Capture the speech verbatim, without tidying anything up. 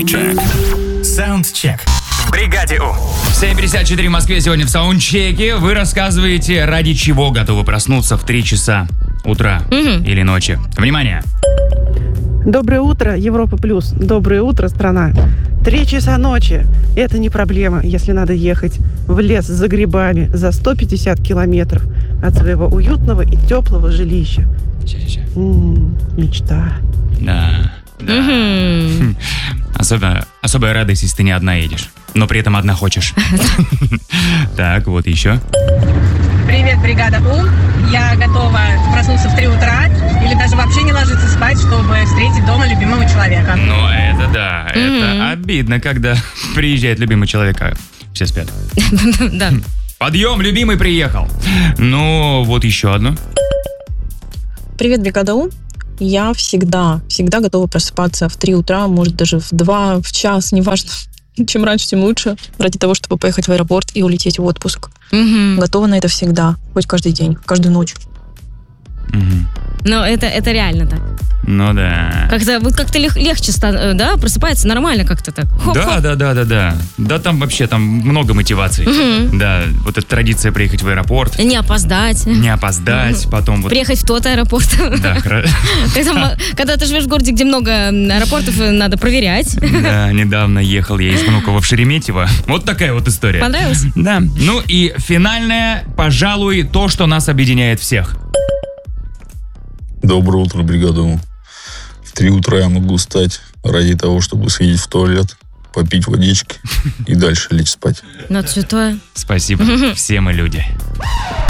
Саундчек. Саундчек. В бригаде У. семь пятьдесят четыре в Москве сегодня в саундчеке. Вы рассказываете, ради чего готовы проснуться в три часа утра Мгм. или ночи. Внимание! Доброе утро, Европа Плюс. Доброе утро, страна. Три часа ночи. Это не проблема, если надо ехать в лес за грибами за сто пятьдесят километров от своего уютного и теплого жилища. Ща, ща. М-м, мечта. Да, да. Мгм. Особенно, особая радость, если ты не одна едешь, но при этом одна хочешь. Так, вот еще. Привет, бригада У. Я готова проснуться в три утра или даже вообще не ложиться спать, чтобы встретить дома любимого человека. Ну, это да, Мгм. это обидно, когда приезжает любимый человек, а все спят. Да. Подъем, любимый приехал. Ну, вот еще одно. Привет, бригада У. Я всегда, всегда готова просыпаться в три утра, может даже в два, в час, неважно. Чем раньше, тем лучше, ради того, чтобы поехать в аэропорт и улететь в отпуск. Мгм. Готова на это всегда, хоть каждый день, каждую ночь. Мгм. Но это, это реально так. Ну да. Как-то, вот как-то лег- легче, ста- э, да, просыпается нормально как-то так. Хоп, Да, хоп. да, да, да, да. Да, там вообще там много мотиваций. Мгм. Да, вот эта традиция приехать в аэропорт, Не опоздать. не опоздать, потом вот. Приехать в тот аэропорт. Да, хра- Когда, м- когда ты живешь в городе, где много аэропортов, э, надо проверять. да, недавно ехал я из Внуково в Шереметьево. Вот такая вот история. Понравилось? Да. Ну и финальное, пожалуй, то, что нас объединяет всех. Доброе утро, бригада У. В три утра я могу встать ради того, чтобы сходить в туалет, попить водички и дальше лечь спать. Ну, святое. Спасибо. Все мы люди.